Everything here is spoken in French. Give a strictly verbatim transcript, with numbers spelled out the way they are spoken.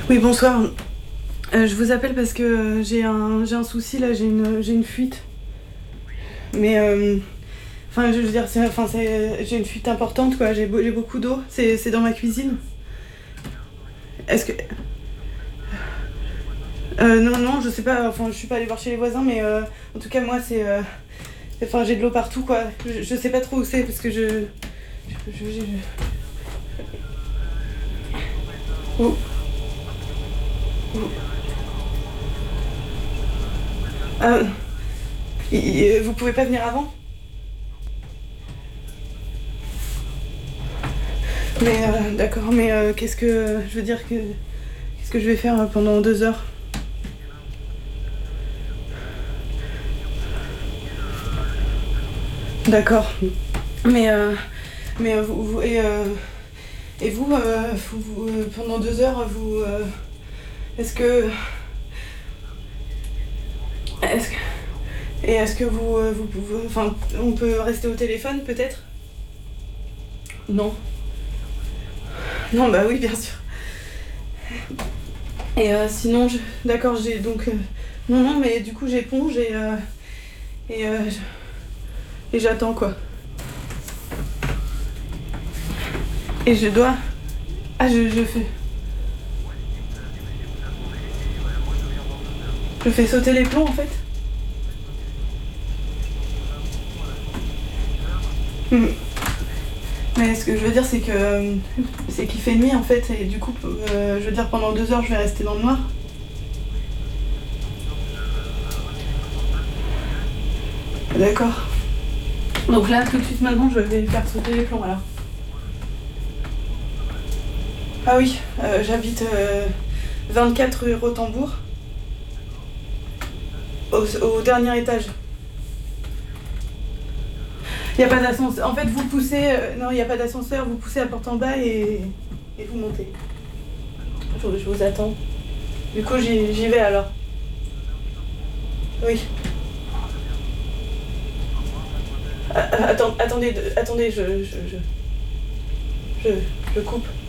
Oui, bonsoir. Euh, je vous appelle parce que euh, j'ai un, j'ai un souci là, j'ai une, j'ai une fuite. Mais euh, enfin, je veux dire, c'est, enfin, c'est, j'ai une fuite importante quoi. J'ai, beau- j'ai beaucoup d'eau. C'est, c'est dans ma cuisine. Est-ce que euh, non, non, je sais pas. Enfin, je suis pas allée voir chez les voisins, mais euh, en tout cas moi, c'est, euh, enfin, j'ai de l'eau partout quoi. Je, je sais pas trop où c'est parce que je, je, je, je- Oh. Oh. Ah, y- y- vous pouvez pas venir avant? Mais euh, d'accord, mais euh, qu'est-ce que je veux dire que qu'est-ce que je vais faire euh, pendant deux heures? D'accord. Mais euh, mais euh, vous, vous- et euh, et vous, euh, vous- vous, euh, pendant deux heures vous euh, est-ce que est-ce que et est-ce que vous euh, vous pouvez enfin on peut rester au téléphone peut-être? Non. Non bah oui bien sûr. Et euh, sinon je d'accord j'ai donc euh, non non mais du coup j'éponge et euh, et euh, je- et j'attends quoi. Et je dois ah je, je fais je fais sauter les plombs en fait. Hmm. Mais ce que je veux dire, c'est que euh, c'est qu'il fait nuit en fait, et du coup, euh, je veux dire, pendant deux heures, je vais rester dans le noir. D'accord. Donc là, tout de suite maintenant, je vais faire sauter les plombs alors. Ah oui, euh, j'habite euh, vingt-quatre rue Rotembourg, au, au dernier étage. Il n'y a pas d'ascenseur. En fait, vous poussez. Euh, non, il n'y a pas d'ascenseur, vous poussez la porte en bas et, et vous montez. Je, je vous attends. Du coup, j'y, j'y vais alors. Oui. Ah, ah, attends, attendez, de- attendez, je, je, je, je, je coupe.